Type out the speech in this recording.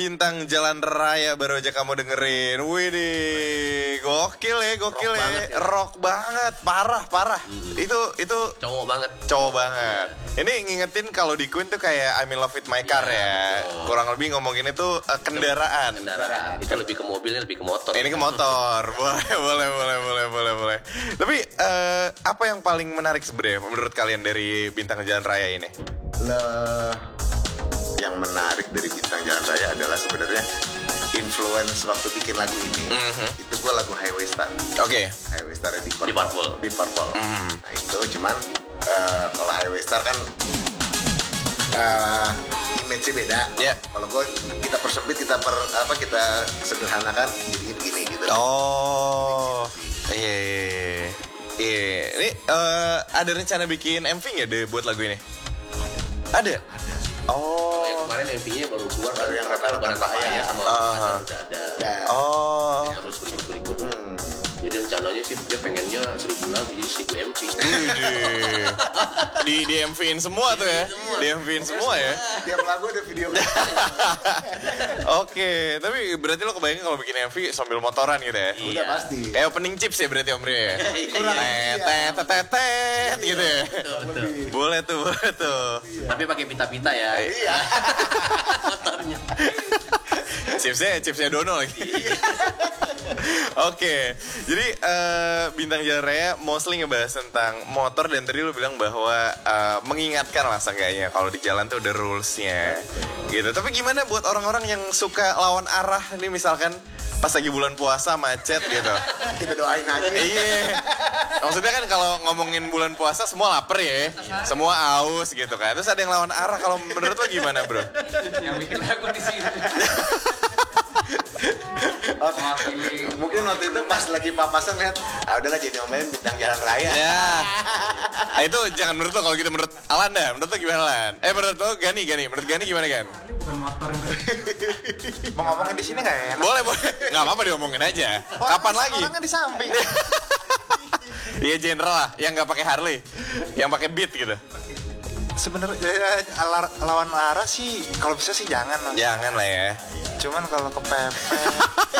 Bintang Jalan Raya baru aja kamu dengerin. Widih, gokil ya. Rock banget, parah. Itu cowok banget. Ini ngingetin kalau di Queen tuh kayak I'm in love with my car ya. Kurang lebih ngomongin itu kendaraan. Itu lebih ke mobil, lebih ke motor. Ini ke motor. Boleh. Tapi apa yang paling menarik sebenarnya menurut kalian dari Bintang Jalan Raya ini? Yang menarik dari Bintang Jalan Raya adalah sebenarnya influence waktu bikin lagu ini. Itu gue lagu Highway Star. Oke. Highway Star di Purple. Nah itu cuman kalau Highway Star kan image-nya beda. Yeah. Kalau gue kita persempit, kita sederhanakan jadi begini gitu. Oh. Iya. Ini ada rencana bikin MV nggak deh buat lagu ini? Ada. Oh. Yang kemarin MV-nya baru keluar kan, yang rata-rata bahaya sama udah ada. Oh. Harus berikut. Jadi rencananya sih dia pengennya 1000 lagu jadi 1000 MV. Di MV-in semua tuh ya. Di MV-in semua ya. Tiap lagu ada video. Oke, tapi berarti lo kebayang kalau bikin MV sambil motoran gitu ya? Udah pasti. Kayak opening chips ya berarti Om Rio ya? Tetet gitu ya? Boleh tuh. Tapi pakai pita-pita ya. Iya. Motornya. Chipsnya Dono lagi. Oke, jadi Bintang Jalan Raya mostly ngebahas tentang motor dan tadi lu bilang bahwa mengingatkan lah seenggaknya kalau di jalan tuh ada rules-nya gitu. Tapi gimana buat orang-orang yang suka lawan arah nih misalkan pas lagi bulan puasa macet gitu? Kita doain aja. Iya. Maksudnya kan kalau ngomongin bulan puasa semua lapar ya, semua aus gitu kan. Terus ada yang lawan arah, kalau menurut lo gimana bro? Yang bikin lagu di sini. Mungkin waktu itu pas lagi papasan lihat, udahlah jadi omelin Bintang Jalan Raya. Ya. Nah, itu jangan menurut lo, kalau gitu menurut Alan dah. Menurut lo gimana Lan? Menurut lo Gani. Menurut Gani gimana Gan? Bukan motor. Mau ngomongin di sini nggak ya? Boleh. Nggak apa-apa diomongin aja. Kapan lagi? Orangnya di samping. Iya general lah, yang nggak pakai Harley, yang pakai Beat gitu. Sebenarnya lawan arah sih kalau bisa sih jangan lah. Jangan lah ya. Cuman kalau kepepet